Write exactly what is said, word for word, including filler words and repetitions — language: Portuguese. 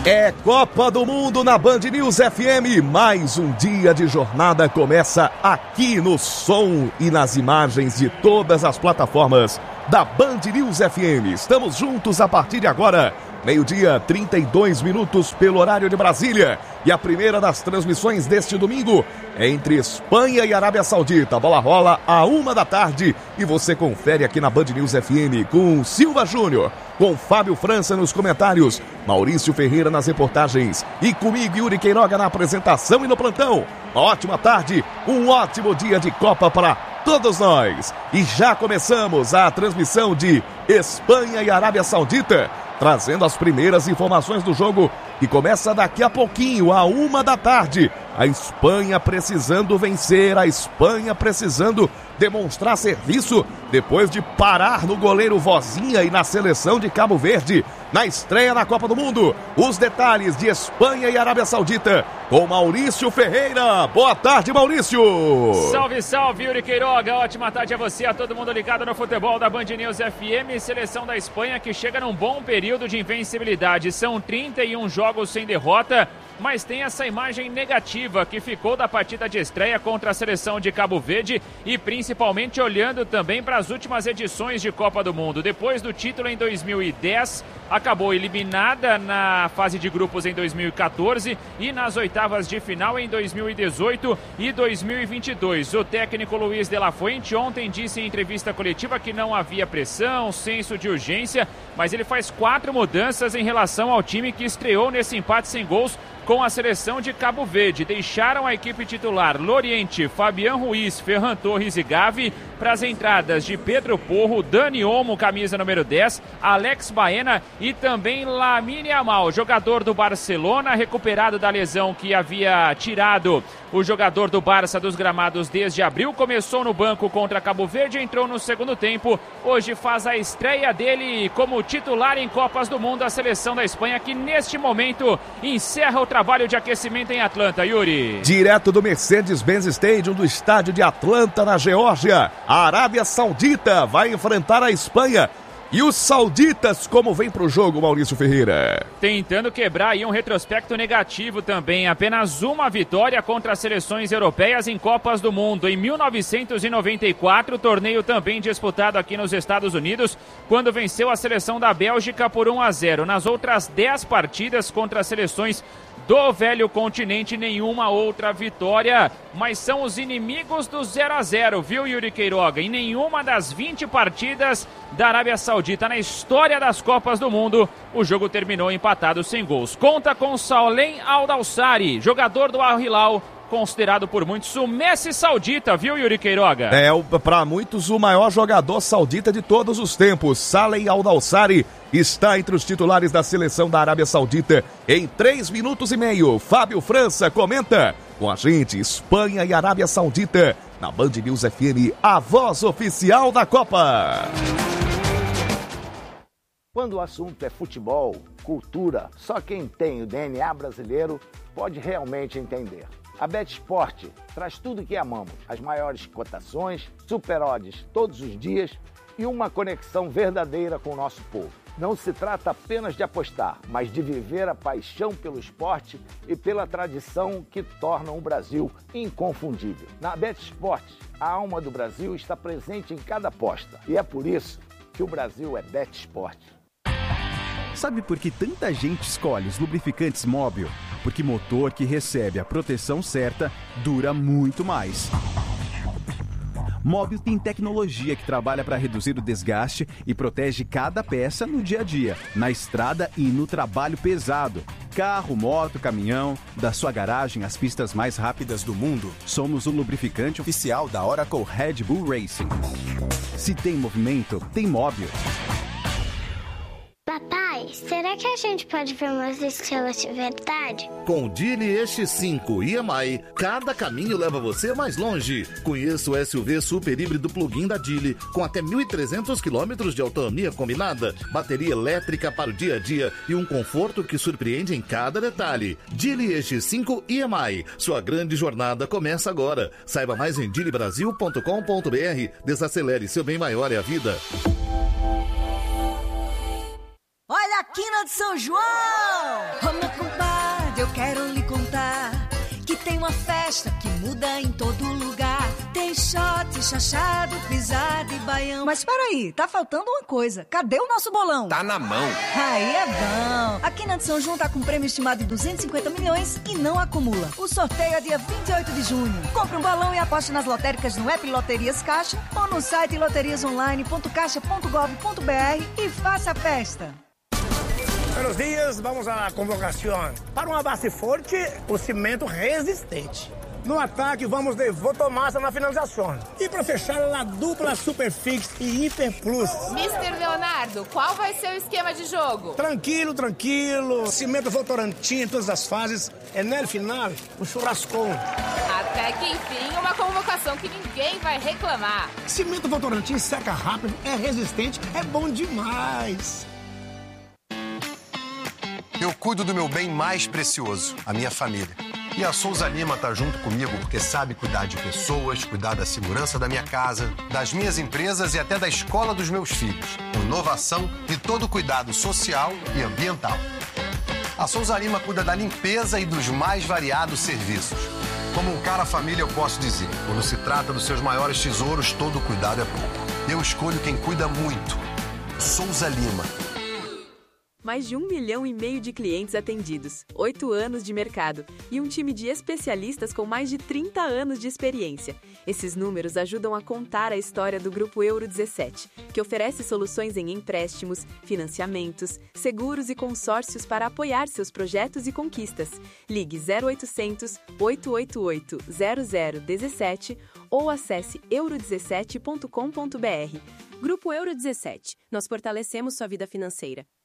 É Copa do Mundo na Band News F M. Mais um dia de jornada começa aqui no som e nas imagens de todas as plataformas da Band News F M. Estamos juntos a partir de agora. Meio-dia, trinta e dois minutos pelo horário de Brasília. E a primeira das transmissões deste domingo é entre Espanha e Arábia Saudita. A bola rola a uma da tarde e você confere aqui na Band News F M com Silva Júnior, com Fábio França nos comentários, Maurício Ferreira nas reportagens e comigo, Yuri Queiroga, na apresentação e no plantão. Uma ótima tarde, um ótimo dia de Copa para todos nós. E já começamos a transmissão de Espanha e Arábia Saudita, trazendo as primeiras informações do jogo que começa daqui a pouquinho, a uma da tarde. A Espanha precisando vencer, a Espanha precisando demonstrar serviço depois de parar no goleiro Vozinha e na seleção de Cabo Verde na estreia na Copa do Mundo. Os detalhes de Espanha e Arábia Saudita com Maurício Ferreira. Boa tarde, Maurício! Salve, salve, Yuri Queiroga. Ótima tarde a você, a todo mundo ligado no futebol da Band News F M. Seleção da Espanha que chega num bom período de invencibilidade. São trinta e um jogos sem derrota, mas tem essa imagem negativa que ficou da partida de estreia contra a seleção de Cabo Verde e principalmente olhando também para as últimas edições de Copa do Mundo. Depois do título em dois mil e dez, acabou eliminada na fase de grupos em dois mil e quatorze e nas oitavas de final em dois mil e dezoito e dois mil e vinte e dois. O técnico Luiz de la Fuente ontem disse em entrevista coletiva que não havia pressão, senso de urgência, mas ele faz quatro mudanças em relação ao time que estreou nesse empate sem gols com a seleção de Cabo Verde. Deixaram a equipe titular Loriente, Fabián Ruiz, Ferran Torres e Gavi para as entradas de Pedro Porro, Dani Olmo, camisa número dez, Alex Baena e também Lamine Yamal, jogador do Barcelona, recuperado da lesão que havia tirado o jogador do Barça dos gramados desde abril. Começou no banco contra Cabo Verde, entrou no segundo tempo. Hoje faz a estreia dele como titular em Copas do Mundo, a seleção da Espanha, que neste momento encerra o trabalho de aquecimento em Atlanta, Yuri. Direto do Mercedes-Benz Stadium do estádio de Atlanta, na Geórgia, a Arábia Saudita vai enfrentar a Espanha. E os sauditas, como vem pro jogo, Maurício Ferreira? Tentando quebrar aí um retrospecto negativo também. Apenas uma vitória contra as seleções europeias em Copas do Mundo. Em mil novecentos e noventa e quatro, torneio também disputado aqui nos Estados Unidos, quando venceu a seleção da Bélgica por um a zero. Nas outras dez partidas contra as seleções do velho continente, nenhuma outra vitória, mas são os inimigos do zero a zero, viu, Yuri Queiroga? Em nenhuma das vinte partidas da Arábia Saudita na história das Copas do Mundo, o jogo terminou empatado sem gols. Conta com Salem Al-Dawsari, jogador do Al Hilal, considerado por muitos o Messi saudita, viu, Yuri Queiroga? É, para muitos, o maior jogador saudita de todos os tempos. Salem Al-Dawsari está entre os titulares da seleção da Arábia Saudita em três minutos e meio. Fábio França comenta com a gente Espanha e Arábia Saudita na Band News F M, a voz oficial da Copa. Quando o assunto é futebol, cultura, só quem tem o D N A brasileiro pode realmente entender. A BetSport traz tudo que amamos, as maiores cotações, super odds todos os dias e uma conexão verdadeira com o nosso povo. Não se trata apenas de apostar, mas de viver a paixão pelo esporte e pela tradição que tornam o Brasil inconfundível. Na BetSport, a alma do Brasil está presente em cada aposta e é por isso que o Brasil é BetSport. Sabe por que tanta gente escolhe os lubrificantes Móbil? Porque motor que recebe a proteção certa dura muito mais. Móbil tem tecnologia que trabalha para reduzir o desgaste e protege cada peça no dia a dia, na estrada e no trabalho pesado. Carro, moto, caminhão, da sua garagem às pistas mais rápidas do mundo, somos o lubrificante oficial da Oracle Red Bull Racing. Se tem movimento, tem Móbil. Papai, será que a gente pode ver umas estrelas de verdade? Com o Geely X cinco e M I, cada caminho leva você mais longe. Conheça o S U V super híbrido plug-in da Geely, com até mil e trezentos quilômetros de autonomia combinada, bateria elétrica para o dia a dia e um conforto que surpreende em cada detalhe. Geely X cinco e M I, sua grande jornada começa agora. Saiba mais em geely brasil ponto com ponto b r. Desacelere, seu bem maior é a vida. Olha aqui Quina de São João! Ô meu compadre, eu quero lhe contar que tem uma festa que muda em todo lugar. Tem shot, chachado, pisada e baião. Mas peraí, tá faltando uma coisa. Cadê o nosso bolão? Tá na mão. Aí é bom. A Quina de São João tá com prêmio estimado em duzentos e cinquenta milhões e não acumula. O sorteio é dia vinte e oito de junho. Compre um balão e aposte nas lotéricas no app Loterias Caixa ou no site loterias online ponto caixa ponto gov ponto br e faça a festa. Buenos dias, vamos à convocação. Para uma base forte, o cimento resistente. No ataque, vamos de Votomassa na finalização. E para fechar, a dupla Superfix e Hiper Plus. mister Leonardo, qual vai ser o esquema de jogo? Tranquilo, tranquilo. Cimento Votorantim em todas as fases. É no final, o churrascão. Até que enfim, uma convocação que ninguém vai reclamar. Cimento Votorantim seca rápido, é resistente, é bom demais. Eu cuido do meu bem mais precioso, a minha família. E a Souza Lima tá junto comigo porque sabe cuidar de pessoas, cuidar da segurança da minha casa, das minhas empresas e até da escola dos meus filhos. Com inovação e todo cuidado social e ambiental. A Souza Lima cuida da limpeza e dos mais variados serviços. Como um cara família, eu posso dizer, quando se trata dos seus maiores tesouros, todo cuidado é pouco. Eu escolho quem cuida muito. Souza Lima. Mais de um milhão e meio de clientes atendidos, oito anos de mercado e um time de especialistas com mais de trinta anos de experiência. Esses números ajudam a contar a história do Grupo Euro dezessete, que oferece soluções em empréstimos, financiamentos, seguros e consórcios para apoiar seus projetos e conquistas. Ligue zero oitocentos, oito oito oito, zero zero um sete ou acesse euro dezessete ponto com ponto br. Grupo Euro dezessete. Nós fortalecemos sua vida financeira.